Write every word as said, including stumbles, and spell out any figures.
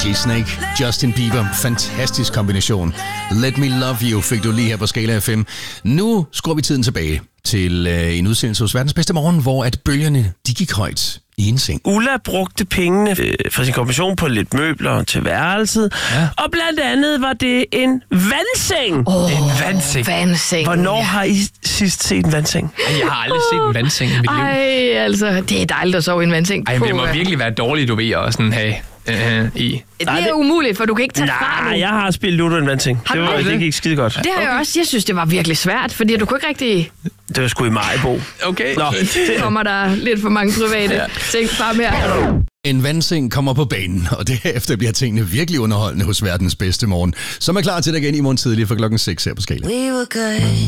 D J Snake, Justin Bieber, fantastisk kombination. Let Me Love You fik du lige her på Skala F M. Nu skruer vi tiden tilbage til øh, en udsendelse hos Verdens Bedste Morgen, hvor at bølgerne, de gik højt i en seng. Ulla brugte pengene øh, fra sin kombination på lidt møbler til værelset, ja. Og blandt andet var det en vandseng. Oh, en vandseng. vandseng. Hvornår har I sidst set en vandseng? Jeg har aldrig set en vandseng i mit liv. Ej, altså, det er dejligt at sove i en vandseng. Ej, men det må Puh, virkelig være dårligt, du ved, at sådan have øh, i. Det Nej, er det- umuligt, for du kan ikke tage fra Nej, nu. jeg har spillet Ludo i en vandseng. Har Det, du var, det? det gik skide godt. Det har jeg også. Jeg synes, det var virkelig svært, fordi du kunne ikke rigtig... Det var sgu i Majbo. Okay. Nå, Det kommer der lidt for mange private ja. ting frem her. En vandseng kommer på banen, og derefter bliver tingene virkelig underholdende hos Verdens Bedste Morgen, som er klar til dig igen i morgen tidlig fra klokken seks her på Skala. We were good.